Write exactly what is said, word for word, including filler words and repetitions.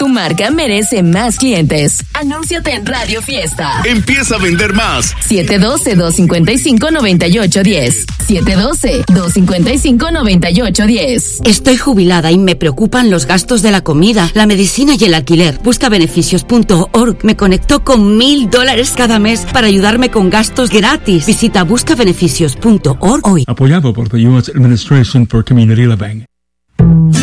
Tu marca merece más clientes. Anúnciate en Radio Fiesta. Empieza a vender más. siete uno dos, dos cinco cinco, nueve ocho uno cero. siete uno dos, dos cinco cinco, nueve ocho uno cero. Estoy jubilada y me preocupan los gastos de la comida, la medicina y el alquiler. Busca Beneficios punto org me conectó con mil dólares cada mes para ayudarme con gastos gratis. Visita busca beneficios punto org hoy. Apoyado por the U S Administration for Community Living.